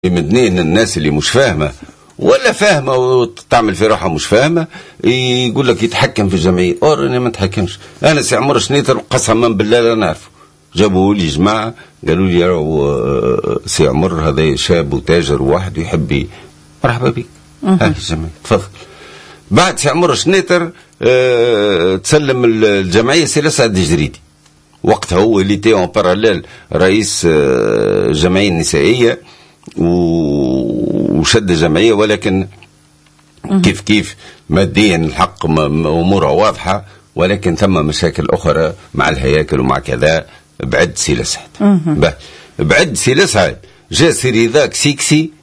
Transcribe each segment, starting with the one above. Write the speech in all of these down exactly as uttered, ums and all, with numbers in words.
من اثنين الناس اللي مش فاهمه ولا فاهمه وتعمل في روحها مش فاهمه يقول لك يتحكم في الجمعيه. اور انا ما نتحكمش. انا سي عمر شنيتر قسما بالله لا نعرفه. جابوا لي جماعه قالوا لي راهو سي عمر هذا شاب وتاجر واحد ويحب. مرحبا بك. هاي الجمعيه تفضل. بعد سي عمر شنيتر أه تسلم الجمعيه سي لسعد الجريدي. وقتها هو اللي تي اون باراليل رئيس الجمعيه النسائيه وشد الجمعيه، ولكن كيف كيف ماديا الحق امورها واضحه، ولكن ثم مشاكل اخرى مع الهياكل ومع كذا. بعد سي لسعد بعد سي لسعد جاء سي رضاك سيكسي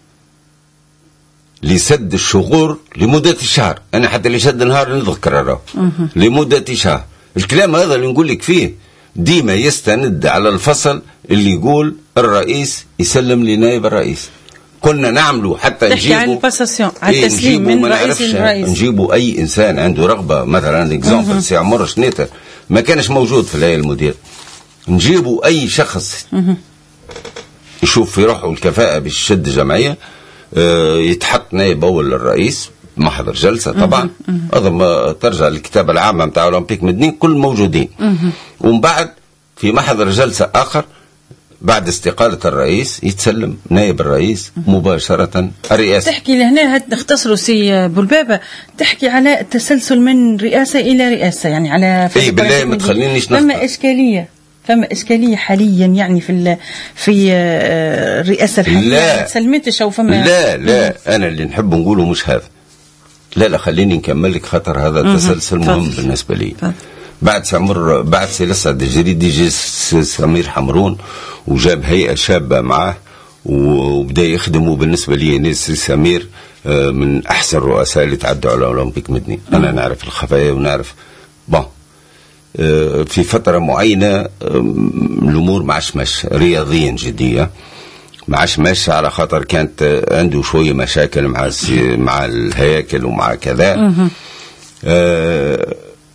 لسد الشغور لمده شهر. انا حتى اللي شد نهار نذكر راه لمده شهر. الكلام هذا اللي نقول لك فيه ديما يستند على الفصل اللي يقول الرئيس يسلم لنائب الرئيس. كنا نعملوا حتى نجيبوا على الباساسيون على التسليم من رئيس الرئيس. نجيبوا اي انسان عنده رغبه، مثلا اكزامبل سي عمر شنيتر ما كانش موجود في الهيئه المدير. نجيبوا اي شخص يشوف في روحه الكفاءه باش يشد جمعيه، اه يتحط نائب اول للرئيس محضر جلسه. طبعا هذا ما ترجع للكتابه العامه نتاع اولمبيك مدنين كل موجودين. ومن بعد في محضر جلسه اخر بعد استقاله الرئيس يتسلم نائب الرئيس مباشره الرئاسه. تحكي لهنا نختصروا سي بولبابه، تحكي على التسلسل من رئاسه الى رئاسه، يعني على اي بالله ما تخلينيش نخطئ. فما اشكاليه فما اشكاليه حاليا يعني في في الرئاسه الحاليه. لا سلمتش او فما لا لا انا اللي نحب نقوله مش هذا. لا لا خليني نكمل لك خاطر هذا التسلسل مهم بالنسبه لي. بعد سمر بعد سي لسعد الجريدي جي سمير حمرون وجاب هيئه شابه معاه وبدا يخدموا. بالنسبه لي ناس سمير من احسن الرؤساء اللي تعدوا على اولمبيك مدني. انا نعرف الخفايا ونعرف بون في فتره معينه الامور ما عادش ماشيه رياضيا جديه، ما عادش ماشيه على خاطر كانت عنده شويه مشاكل مع مع الهياكل ومع كذا. أه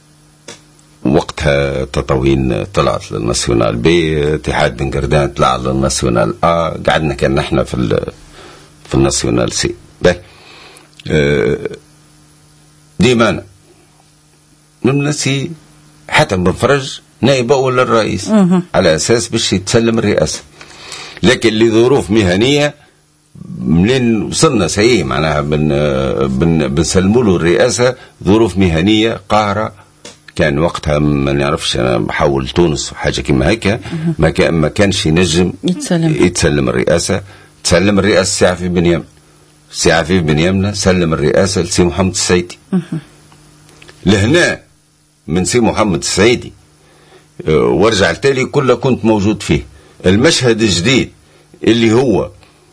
وقتها تطاوين طلعت للناسيونال بي، اتحاد بن قردان طلع للناسيونال ا، قعدنا كان نحن في في الناسيونال سي. باهي أه ديما انا من نسي حاتم بن فرج نائب اول للرئيس على اساس باش يتسلم الرئاسه، لكن لظروف مهنيه منين وصلنا سيء معناها بن بن بنسلموا له الرئاسه ظروف مهنيه قاهره. كان وقتها ما نعرفش انا بحول تونس وحاجه كيما هكا، ما كان ما كانش ينجم يتسلم يتسلم الرئاسه. تسلم الرئاسه سي عفيف بن يمنه. سي عفيف بن يمنه سلم الرئاسه لسي محمد السعيدي. لهنا من سي محمد السعيدي وارجع التالي كله كنت موجود فيه. المشهد الجديد اللي هو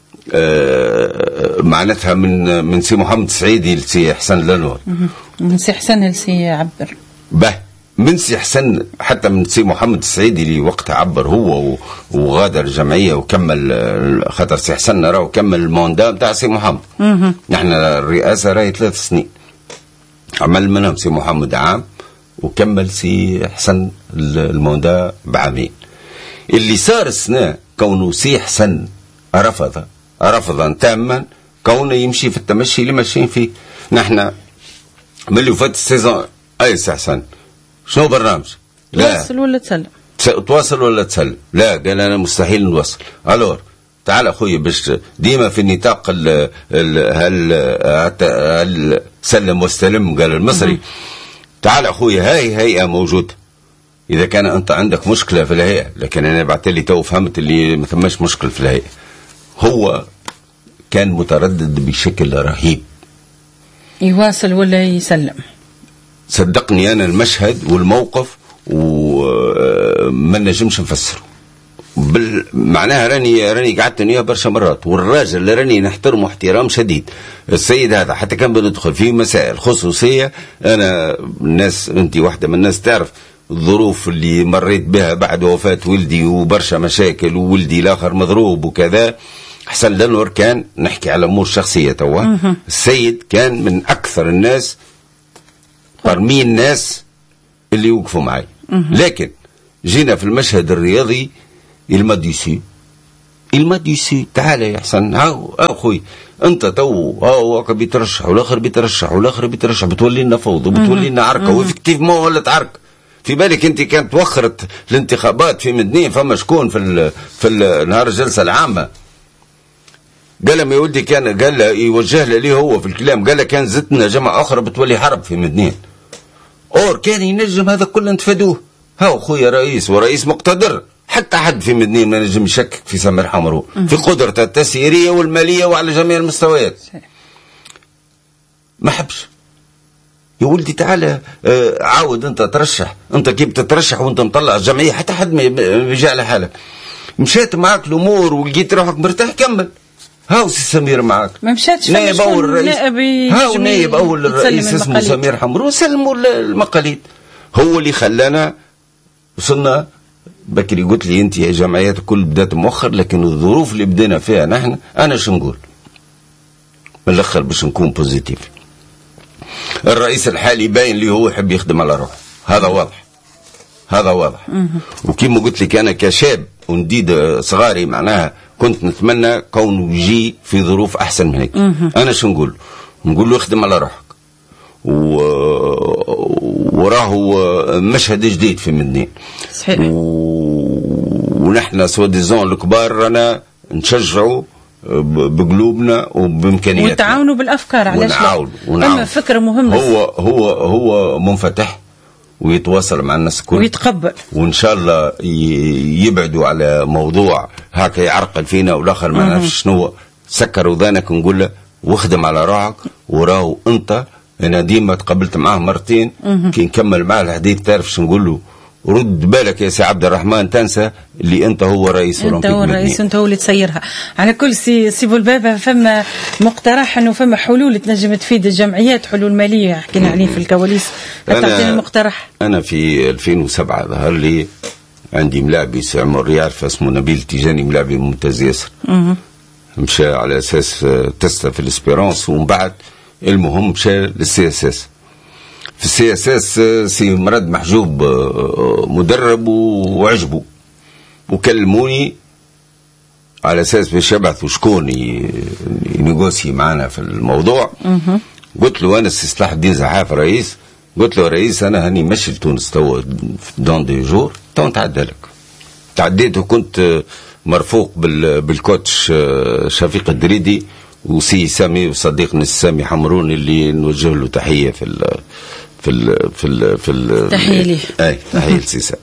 معناتها من من سي محمد السعيدي لسي حسن لنور، من سي حسن لسي عبر. به من سي حسن حتى من سي محمد السعيدي اللي وقتها عبر هو وغادر الجمعيه وكمل، خاطر سي حسن راه كمل الموندا نتاع سي محمد. نحن الرئاسه راهي ثلاث سنين، عمل منهم سي محمد عام وكمل سي حسن الموندا بعامين. اللي صار السنه كونه سي حسن رفض رفضا تاما كونه يمشي في التمشي اللي ماشيين فيه. نحن ملي فات السيزون اي سي حسن شنو برنامج؟ لا تواصل ولا تسلم؟ تواصل ولا تسلم؟ لا قال انا مستحيل نوصل. الور تعال اخويا باش ديما في النطاق ال هل هل سلم واستلم قال المصري. تعال اخويا هاي هيئه موجوده، اذا كان انت عندك مشكله في الهيئه، لكن انا بعثت لي تو فهمت اللي ما ثماش مشكل في الهيئه. هو كان متردد بشكل رهيب يواصل ولا يسلم. صدقني انا المشهد والموقف وما نجمش نفسره. معناها راني راني قعدت وياه برشا مرات، والراجل اللي راني نحترمه احترام شديد السيد هذا حتى كان بندخل في مسائل خصوصيه. انا الناس انت واحده من الناس تعرف الظروف اللي مريت بها بعد وفاه ولدي وبرشا مشاكل وولدي الاخر مضروب وكذا. حسن لنور كان نحكي على امور شخصيه توا. السيد كان من اكثر الناس برمي الناس اللي يوقفوا معي. لكن جينا في المشهد الرياضي الماديسي الماديوسي تعال يا حسن، هاو اخوي انت تو هاو بيترشح والاخر بيترشح والاخر بيترشح، بتولي لنا فوضى بتولي لنا عركه، وافكتيف ما ولت عركه. في بالك انت كانت توخرت الانتخابات في مدنين، فما شكون في ال في ال نهار الجلسه العامه قال له ما يودي، كان قال له يوجه له ليه هو في الكلام، قال له كان زدنا جماعه اخرى بتولي حرب في مدنين، اور كان ينجم هذا كله نتفادوه. هاو خويا رئيس ورئيس مقتدر، حتى حد في مدنين ما نجم يشكك في سمير حمرون في قدرته التسييريه والماليه وعلى جميع المستويات. ما حبش يا ولدي تعالى آه عاود انت ترشح، انت كيف تترشح وانت مطلع الجمعيه حتى حد ما يجي على حالك. مشيت معك الامور ولقيت روحك مرتاح كمل. هاو سي سمير معك، ما مشاتش نائب اول الرئيس، هاو نائب اول الرئيس اسمه سمير حمرون، سلموا المقاليد. هو اللي خلانا وصلنا بكري. قلت لي انت يا جمعيات الكل بدات مؤخر، لكن الظروف اللي بدينا فيها نحن، انا شو نقول من الاخر باش نكون بوزيتيف. الرئيس الحالي باين لي هو يحب يخدم على روحه، هذا واضح، هذا واضح. وكما قلت لك انا كشاب ونديد صغاري معناها كنت نتمنى كونه يجي في ظروف احسن من هيك. انا شو نقول؟ نقول له اخدم على روحك، و... وراهو مشهد جديد في مدنين صحيح. و... ونحن سواديزون الكبار رانا نشجعوا بقلوبنا وبامكانياتنا وتعاونوا بالافكار. علاش لا؟ اما فكره مهمه. هو هو هو منفتح ويتواصل مع الناس الكل ويتقبل، وان شاء الله يبعدوا على موضوع هكا يعرقل فينا والاخر ما نعرفش شنو. سكر وذانك نقول له واخدم على روحك، وراو انت. انا ديما تقابلت معاه مرتين كي نكمل معاه الحديث تعرف شو نقول له؟ رد بالك يا سي عبد الرحمن، تنسى اللي انت هو رئيس انت هو الرئيس وانت هو اللي تسيرها. على كل سي سي بولبابه، فما مقترح انه فما حلول تنجم تفيد الجمعيات، حلول ماليه حكينا عليه في الكواليس، تعطينا مقترح. انا في ألفين وسبعة ظهر لي عندي ملاعبي سي عمر يعرف اسمه نبيل تيجاني، ملاعبي ممتاز ياسر، مشى على اساس تستا في الاسبيرونس، ومن بعد المهم مشى للسي اس اس. في السي اس اس سي مراد محجوب مدرب وعجبوا، وكلموني على اساس باش يبعثوا شكون ينيغوسي معنا في الموضوع. قلت له انا السي صلاح الدين زحاف رئيس، قلت له رئيس انا هاني ماشي لتونس توا دون دي جور، تو نتعدى لك. تعديت وكنت مرفوق بالكوتش شفيق الدريدي وسي سامي وصديقنا السامي حمرون اللي نوجه له تحيه في ال في ال في ال في ال تحيه ليه. اي تحيه لسي سامي.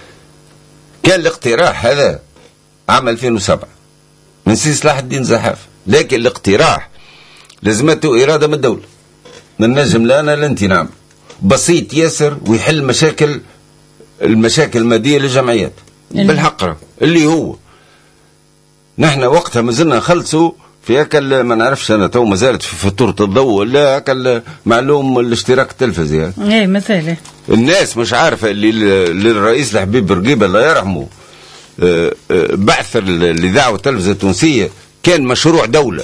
كان الاقتراح هذا عام ألفين وسبعة من سي صلاح الدين زحاف، لكن الاقتراح لازمته اراده من الدوله، من نجم لا انا لا انت نعم بسيط ياسر ويحل مشاكل المشاكل الماديه للجمعيات بالحق، اللي هو نحن وقتها ما زلنا نخلصوا في هكا ما نعرفش انا تو ما زالت في فاتوره الضوء ولا هكا معلوم الاشتراك التلفزي. اي مثلا الناس مش عارفه اللي للرئيس الحبيب برقيبه الله يرحمه بعث الاذاعه والتلفزه التونسيه كان مشروع دوله،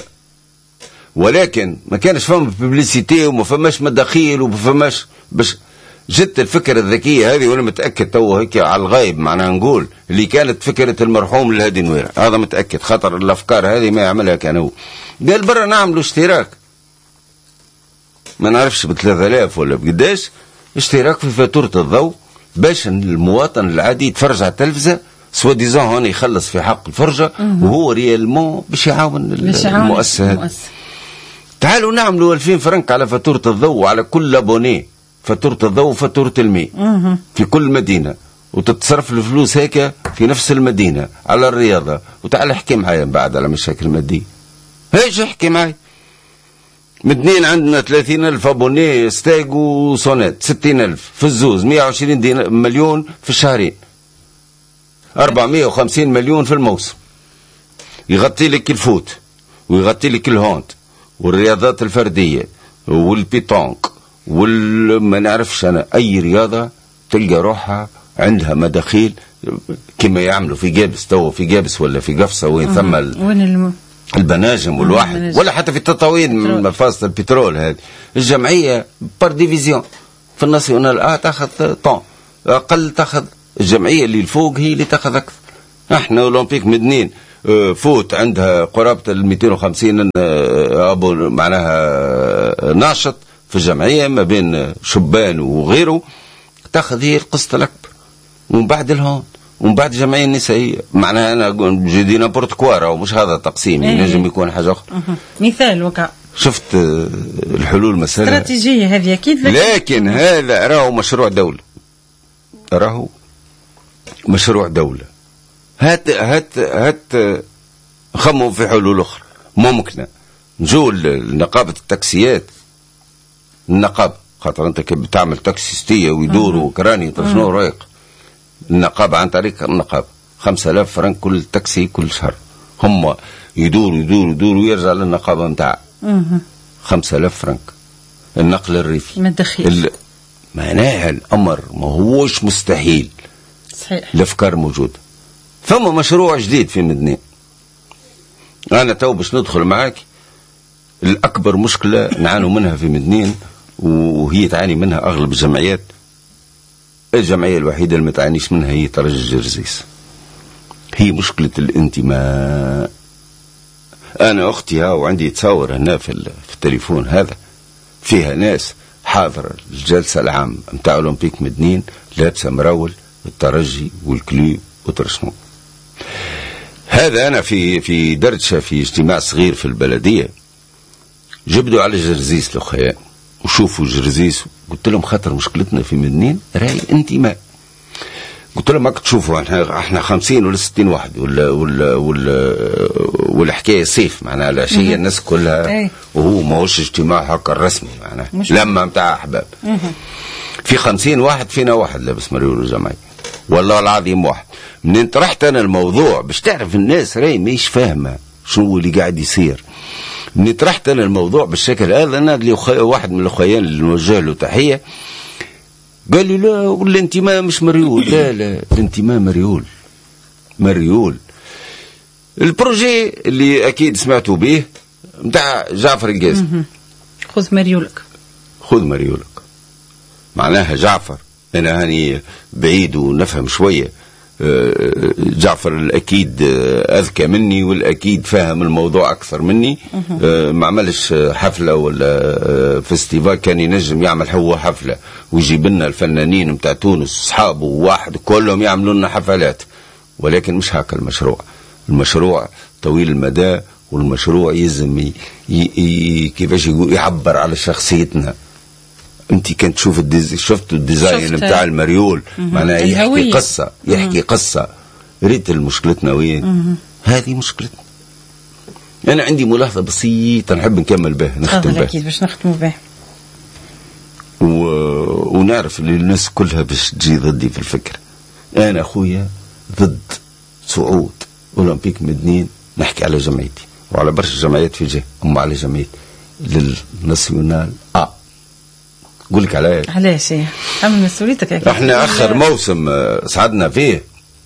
ولكن ما كانش فما ببليسيتي وما فماش مداخيل وما فماش باش جت الفكره الذكيه هذه. وانا متاكد تو هيك على الغايب معناها نقول اللي كانت فكره المرحوم الهادي نويره، هذا متاكد خاطر الافكار هذه ما يعملها كان هو. قال برا نعملوا اشتراك ما نعرفش ب ثلاثة آلاف ولا بقداش، اشتراك في فاتوره الضوء باش المواطن العادي يتفرج على التلفزه سوا ديزون هون يخلص في حق الفرجه وهو ريالمون باش يعاون المؤسسه. تعالوا نعملوا ألفين فرنك على فاتوره الضوء وعلى كل ابوني، فاتورة الضوء وفاتورة الماء في كل مدينة، وتتصرف الفلوس هيك في نفس المدينة على الرياضة. وتعال احكي معايا بعد على مشاكل مادية، هيش احكي معايا. مدنين عندنا ثلاثين ألف أبوني ستاج وسونات، ستين ألف في الزوز، مية وعشرين مليون في الشهرين، أربعمية وخمسين مليون في الموسم. يغطي لك الفوت ويغطي لك الهونت والرياضات الفردية والبيتونك وما نعرفش انا اي رياضه تلقى روحها عندها مداخيل كما يعملوا في جابس تو في جابس ولا في قفصه وين ثم وين البناجم والواحد ولا حتى في التطاوين من مفاصل البترول. هذه الجمعيه بار ديفيزيون في الناسيونال اه تاخذ طون اقل، تاخذ الجمعيه اللي الفوق هي اللي تاخذ اكثر. احنا اولمبيك مدنين فوت عندها قرابة ال مئتين وخمسين أبو معناها ناشط في الجمعية ما بين شبان وغيره، تاخذ هي القسط الأكبر، ومن بعد الهون ومن بعد الجمعية النسائية. معناها أنا جدي نابورت كوارا ومش هذا تقسيم، ينجم يكون حاجة أخرى. مثال وقع شفت الحلول مسألة استراتيجية هذه أكيد، لكن, لكن هذا راهو مشروع دولة، راهو مشروع دولة. هات هات هات خموا في حلول أخرى ممكنة. نجو لنقابة التاكسيات، النقابة خاطر أنت كيف بتعمل تاكسي ستية ويدوروا كراني شنو رايك؟ النقابة عن طريق النقابة خمسة آلاف فرنك كل تاكسي كل شهر، هم يدوروا يدوروا يدوروا ويرجع للنقابة متاع خمسة آلاف فرنك النقل الريفي. ما دخيل معناها الأمر ما هوش مستحيل. صحيح. الأفكار موجودة. ثم مشروع جديد في مدنين. أنا تو باش ندخل معاك الأكبر مشكلة نعانوا منها في مدنين وهي تعاني منها أغلب الجمعيات. الجمعية الوحيدة اللي ما تعانيش منها هي ترجي جرزيس. هي مشكلة الانتماء. أنا أختي ها وعندي تصور هنا في, في التليفون هذا فيها ناس حاضرة الجلسة العامة متاع أولمبيك مدنين لابسة مراول الترجي والكلوب وترشمو. هذا أنا في في دردشة في اجتماع صغير في البلدية جبدوا على جرزيس الأخيان وشوفوا جرزيس. قلت لهم خاطر مشكلتنا في مدنين راهي انتماء. قلت لهم ماك تشوفوا احنا احنا خمسين ولا ستين واحد ولا ولا ولا والحكايه صيف معناها العشيه الناس كلها وهو ماهوش اجتماع هكا الرسمي معناها لما نتاع احباب. في خمسين واحد فينا واحد لابس مريول الجمعيه والله العظيم واحد. منين طرحت انا الموضوع باش تعرف الناس راهي ماهيش فاهمه شنو اللي قاعد يصير. منين طرحت انا الموضوع بالشكل هذا انا اللي واحد من الاخوان اللي نوجه له تحيه قال لي لا والانتماء مش مريول. لا لا الانتماء مريول مريول. البروجي اللي اكيد سمعتوا به نتاع جعفر القاسم خذ مريولك خذ مريولك معناها جعفر انا هاني بعيد ونفهم شويه. جعفر الأكيد أذكى مني والأكيد فاهم الموضوع أكثر مني. ما عملش حفلة ولا فيستيفال كان ينجم يعمل هو حفلة ويجيب لنا الفنانين متاع تونس أصحابه واحد كلهم يعملوا لنا حفلات. ولكن مش هكا المشروع. المشروع طويل المدى والمشروع يلزم كيفاش يعبر على شخصيتنا. انت كنت تشوف الديز... شفت الديزاين بتاع المريول معناها يحكي قصه يحكي قصه. ريت المشكلتنا وين؟ هذه مشكلتنا. انا عندي ملاحظه بسيطه نحب نكمل بها نختم بها اكيد باش نختموا بها و... ونعرف اللي الناس كلها باش تجي ضدي في الفكره. انا اخويا ضد صعود اولمبيك مدنين. نحكي على جمعيتي وعلى برشا جمعيات في جهه اما على جمعيتي للناسيونال اه قول لك علاش علاش ايه عمل مسؤوليتك اكيد. احنا اخر موسم صعدنا فيه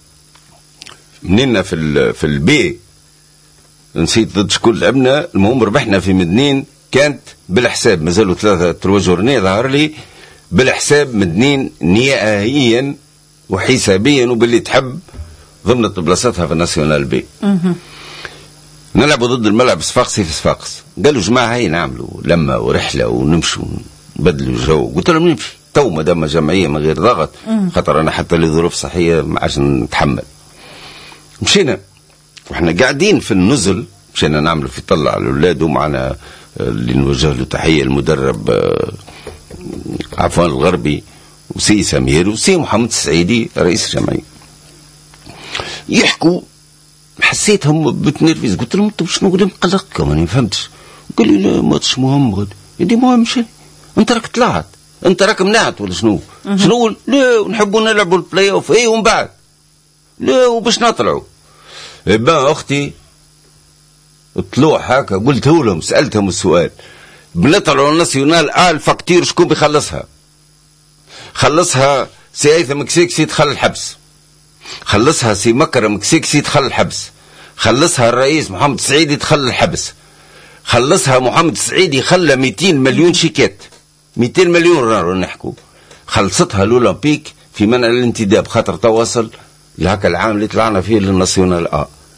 مننا في في البي نسيت ضد شكون لعبنا. المهم ربحنا في مدنين كانت بالحساب مازالوا ثلاثه تروا جورني ظهر لي بالحساب مدنين نهائيا وحسابيا وباللي تحب ضمن بلاصتها في الناسيونال بي. نلعبوا ضد الملعب صفاقسي في صفاقس. قالوا جماعه هاي نعملوا لما ورحله ونمشوا بدلوا الجو. قلت لهم نمشي تو ما دام جمعيه من غير ضغط خاطر انا حتى لظروف صحيه ما عادش نتحمل. مشينا واحنا قاعدين في النزل مشينا نعملوا في طلع على الاولاد ومعنا اللي نوجه له تحيه المدرب عفان الغربي وسي سمير وسي محمد السعيدي رئيس الجمعيه. يحكوا حسيتهم بتنرفز. قلت لهم انتم شنو قدام قلقكم انا ما فهمتش. قال لي لا ماتش مهم غد. يدي مهم شي انت راك طلعت انت راك منعت ولا شنو؟ شنو لا نحبوا نلعبوا البلاي اوف اي ومن بعد لا وباش نطلعوا. با اختي طلوع هكا قلته لهم سالتهم السؤال بنطلعوا الناسيونال اه الفاكتور شكون بيخلصها؟ خلصها سي ايثم مكسيكسي دخل الحبس. خلصها سي مكرم مكسيكسي دخل الحبس. خلصها الرئيس محمد السعيدي دخل الحبس. خلصها محمد السعيدي خلى مئتين مليون شيكات مئتين مليون راه نحكوا. خلصتها الاولمبيك في منع الانتداب خاطر تواصل لهكا العام اللي طلعنا فيه للناسيونال اه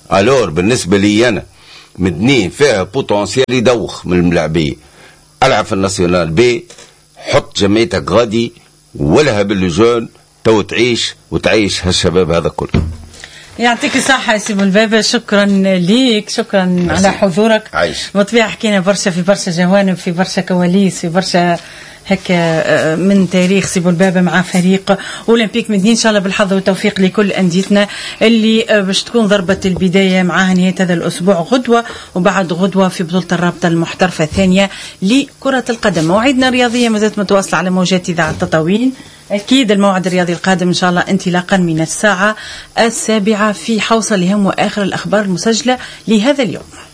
الور بالنسبه لي انا مدنين فيها بوتنسيال يدوخ من الملاعبيه. العب في الناسيونال بي، حط جمعيتك غادي ولها باللجون تو تعيش وتعيش هالشباب هذا كله. يعطيك الصحة يا سي بولبابة، شكرا ليك، شكرا عسي. على حضورك. عايش. بالطبيعة حكينا برشا في برشا جوانب، في برشا كواليس، في برشا هكا من تاريخ سي بولبابة مع فريق أولمبيك مدنين. إن شاء الله بالحظ والتوفيق لكل أنديتنا اللي باش تكون ضربة البداية معها نهاية هذا الأسبوع غدوة، وبعد غدوة في بطولة الرابطة المحترفة الثانية لكرة القدم. موعدنا الرياضية ما زالت متواصلة على موجات إذاعة تطاوين. أكيد الموعد الرياضي القادم إن شاء الله انطلاقا من الساعة السابعة في حوصل لهم وآخر الأخبار المسجلة لهذا اليوم.